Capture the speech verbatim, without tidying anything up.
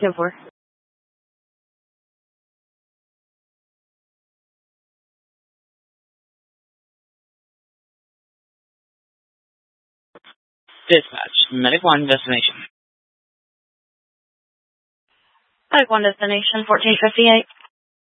ten four. Dispatch, Medic one, destination. Medic one, destination fourteen fifty-eight.